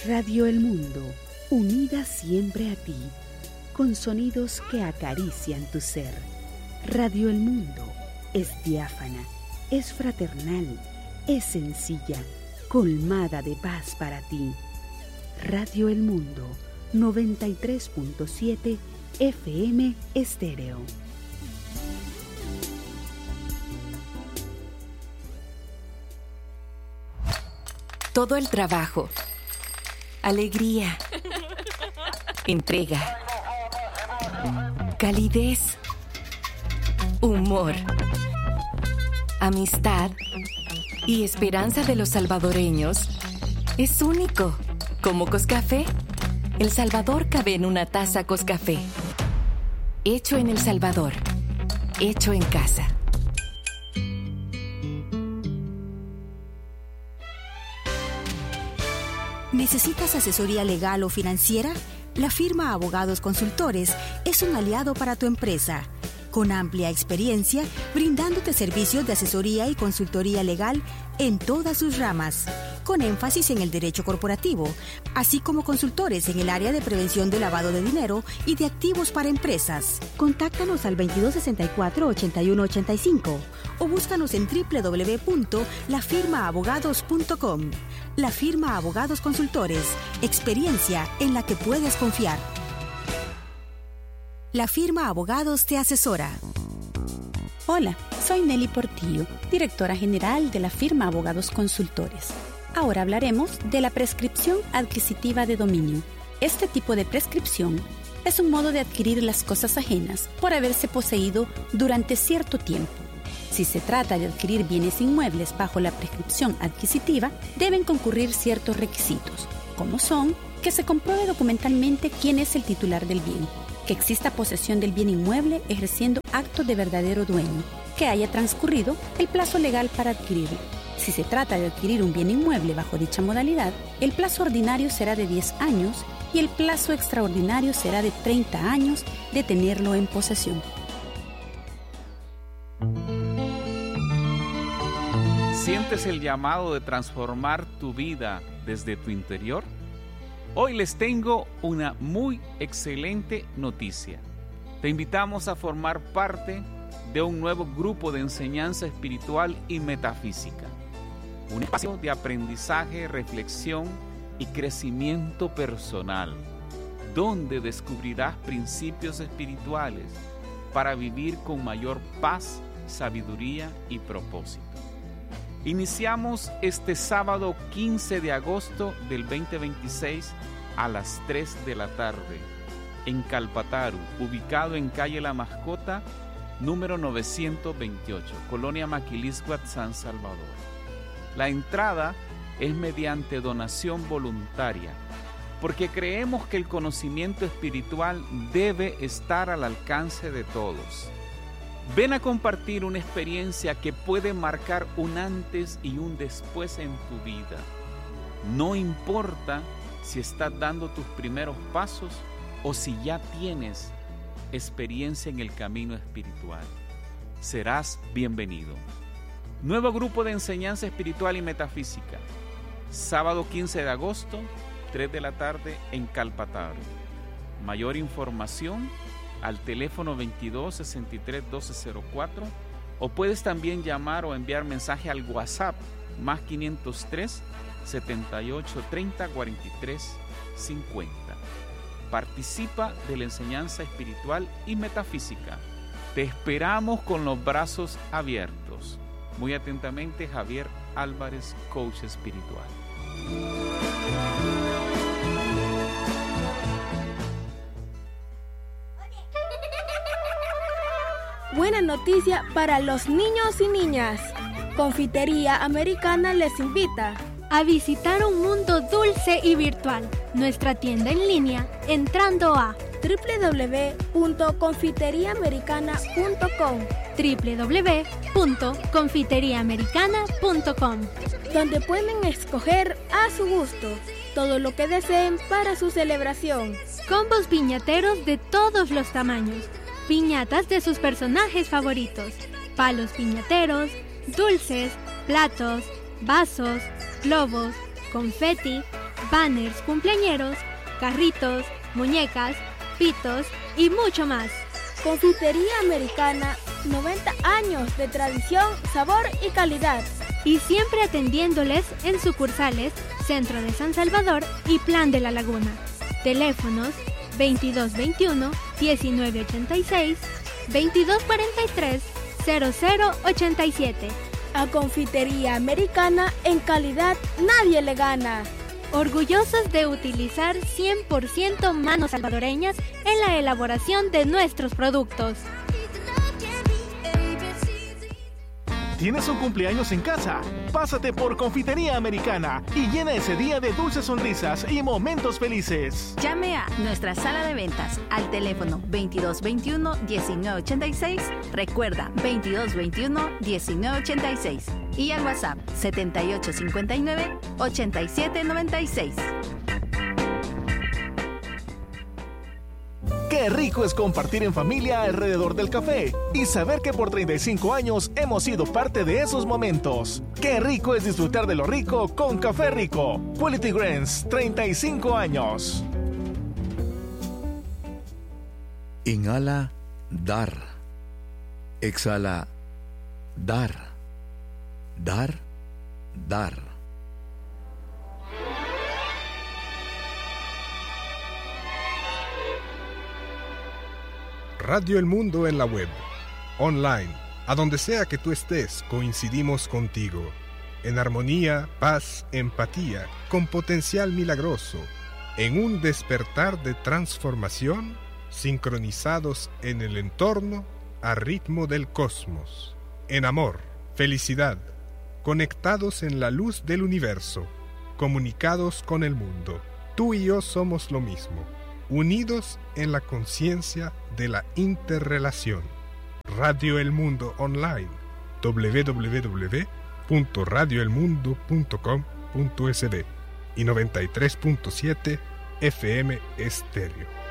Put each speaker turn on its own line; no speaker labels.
Radio El Mundo, unida siempre a ti, con sonidos que acarician tu ser. Radio El Mundo es diáfana, es fraternal, es sencilla, colmada de paz para ti. Radio El Mundo, 93.7 FM Estéreo.
Todo el trabajo, alegría, entrega, calidez, humor, amistad y esperanza de los salvadoreños es único. Como Coscafé, El Salvador cabe en una taza Coscafé. Hecho en El Salvador, hecho en casa.
¿Necesitas asesoría legal o financiera? La firma Abogados Consultores es un aliado para tu empresa, con amplia experiencia, brindándote servicios de asesoría y consultoría legal en todas sus ramas, con énfasis en el derecho corporativo, así como consultores en el área de prevención de lavado de dinero y de activos para empresas. Contáctanos al 2264-8185 o búscanos en www.lafirmaabogados.com. La firma Abogados Consultores, experiencia en la que puedes confiar. La firma Abogados te asesora.
Hola, soy Nelly Portillo, directora general de la firma Abogados Consultores. Ahora hablaremos de la prescripción adquisitiva de dominio. Este tipo de prescripción es un modo de adquirir las cosas ajenas por haberse poseído durante cierto tiempo. Si se trata de adquirir bienes inmuebles bajo la prescripción adquisitiva, deben concurrir ciertos requisitos, como son que se compruebe documentalmente quién es el titular del bien, que exista posesión del bien inmueble ejerciendo actos de verdadero dueño, que haya transcurrido el plazo legal para adquirirlo. Si se trata de adquirir un bien inmueble bajo dicha modalidad, el plazo ordinario será de 10 años y el plazo extraordinario será de 30 años de tenerlo en posesión.
¿Sientes el llamado de transformar tu vida desde tu interior? Hoy les tengo una muy excelente noticia. Te invitamos a formar parte de un nuevo grupo de enseñanza espiritual y metafísica. Un espacio de aprendizaje, reflexión y crecimiento personal, donde descubrirás principios espirituales para vivir con mayor paz, sabiduría y propósito. Iniciamos este sábado 15 de agosto del 2026 a las 3 de la tarde en Calpataru, ubicado en calle La Mascota, número 928, Colonia Maquilisguat, San Salvador. La entrada es mediante donación voluntaria, porque creemos que el conocimiento espiritual debe estar al alcance de todos. Ven a compartir una experiencia que puede marcar un antes y un después en tu vida. No importa si estás dando tus primeros pasos o si ya tienes experiencia en el camino espiritual. Serás bienvenido. Nuevo grupo de enseñanza espiritual y metafísica. Sábado 15 de agosto, 3 de la tarde en Calpataru. Mayor información al teléfono 22 63 1204 o puedes también llamar o enviar mensaje al WhatsApp más 503 78 30 43 50. Participa de la enseñanza espiritual y metafísica. Te esperamos con los brazos abiertos. Muy atentamente, Javier Álvarez, coach espiritual.
Buena noticia para los niños y niñas. Confitería Americana les invita
a visitar un mundo dulce y virtual. Nuestra tienda en línea entrando a
www.confiteriaamericana.com
www.confiteriaamericana.com,
donde pueden escoger a su gusto todo lo que deseen para su celebración.
Combos piñateros de todos los tamaños, piñatas de sus personajes favoritos, palos piñateros, dulces, platos, vasos, globos, confeti, banners cumpleañeros, carritos, muñecas, pitos y mucho más.
Confitería Americana, 90 años de tradición, sabor y calidad.
Y siempre atendiéndoles en sucursales Centro de San Salvador y Plan de la Laguna. Teléfonos 2221-1986, 2243-0087.
A Confitería Americana, en calidad nadie le gana.
Orgullosos de utilizar 100% manos salvadoreñas en la elaboración de nuestros productos.
¿Tienes un cumpleaños en casa? Pásate por Confitería Americana y llena ese día de dulces sonrisas y momentos felices.
Llame a nuestra sala de ventas al teléfono 2221-1986. Recuerda, 2221-1986. Y al WhatsApp 7859-8796.
Qué rico es compartir en familia alrededor del café y saber que por 35 años hemos sido parte de esos momentos. Qué rico es disfrutar de lo rico con Café Rico. Quality Grains, 35 años.
Inhala, dar. Exhala, dar. Dar, dar.
Radio El Mundo en la web, online, a donde sea que tú estés, coincidimos contigo. En armonía, paz, empatía, con potencial milagroso, en un despertar de transformación, sincronizados en el entorno, a ritmo del cosmos. En amor, felicidad, conectados en la luz del universo, comunicados con el mundo. Tú y yo somos lo mismo, unidos en la conciencia de la interrelación. Radio El Mundo Online, www.radioelmundo.com.sd y 93.7 FM Estéreo.